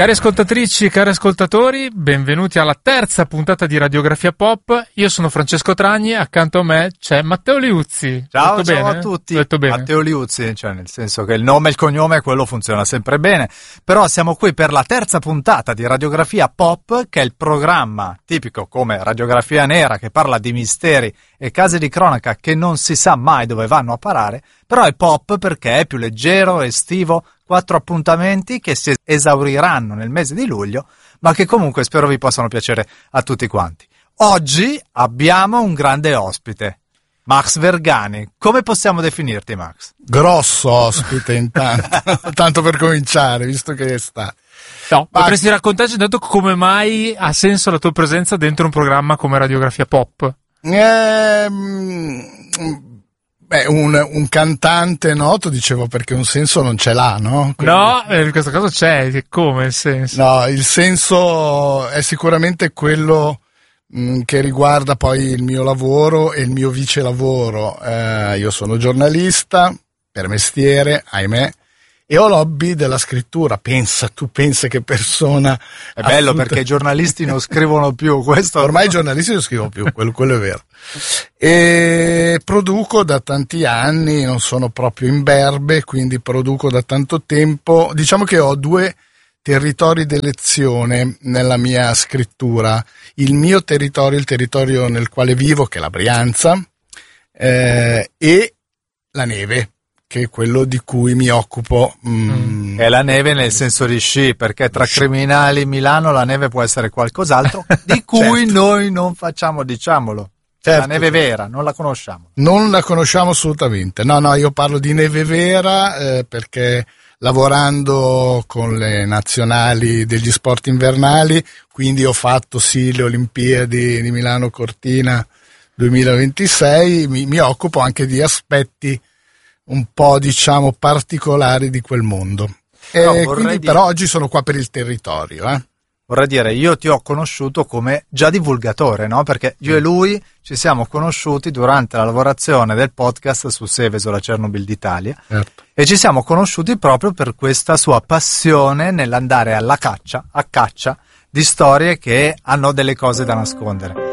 Cari ascoltatrici, cari ascoltatori, benvenuti alla terza puntata di Radiografia Pop. Io sono Francesco Tragni, accanto a me c'è Matteo Liuzzi. Ciao, ciao a tutti. Detto bene? Matteo Liuzzi, cioè nel senso che il nome e il cognome, quello funziona sempre bene. Però siamo qui per la terza puntata di Radiografia Pop, che è il programma tipico come Radiografia Nera, che parla di misteri e casi di cronaca che non si sa mai dove vanno a parare, però è pop perché è più leggero, estivo, 4 appuntamenti che si esauriranno nel mese di luglio, ma che comunque spero vi possano piacere a tutti quanti. Oggi abbiamo un grande ospite, Max Vergani. Come possiamo definirti, Max? Grosso ospite intanto, tanto per cominciare, visto che sta. No, potresti raccontarci intanto come mai ha senso la tua presenza dentro un programma come Radiografia Pop? Un cantante noto, dicevo, perché un senso non ce l'ha, no? Quindi... No, in questo caso c'è, come il senso? No, il senso è sicuramente quello che riguarda poi il mio lavoro e il mio vice lavoro. Io sono giornalista per mestiere, ahimè, e ho l'hobby della scrittura. Pensa che persona... È bello perché i giornalisti non scrivono più questo. Ormai i giornalisti non scrivono più, quello è vero. E produco da tanti anni, non sono proprio imberbe, quindi produco da tanto tempo. Diciamo che ho 2 territori d'elezione nella mia scrittura. Il mio territorio, il territorio nel quale vivo, che è la Brianza, e la neve, che è quello di cui mi occupo. È la neve nel senso di sci, perché tra criminali Milano la neve può essere qualcos'altro di cui certo. Noi non facciamo, diciamolo. Certo. La neve vera, non la conosciamo. Non la conosciamo assolutamente. No, io parlo di neve vera perché lavorando con le nazionali degli sport invernali, quindi ho fatto sì le Olimpiadi di Milano Cortina 2026, mi occupo anche di aspetti un po' diciamo particolari di quel mondo. Quindi però oggi sono qua per il territorio. Vorrei dire, io ti ho conosciuto come già divulgatore, no? Perché io e lui ci siamo conosciuti durante la lavorazione del podcast su Seveso, la Chernobyl d'Italia, certo. E ci siamo conosciuti proprio per questa sua passione nell'andare a caccia di storie che hanno delle cose da nascondere.